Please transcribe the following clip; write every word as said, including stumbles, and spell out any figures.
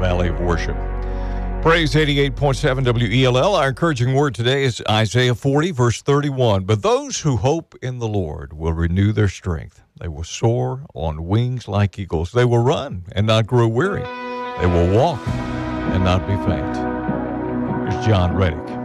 Valley of Worship. Praise eighty-eight point seven W E L L. Our encouraging word today is Isaiah forty, verse thirty-one. But those who hope in the Lord will renew their strength. They will soar on wings like eagles. They will run and not grow weary. They will walk and not be faint. Here's John Reddick.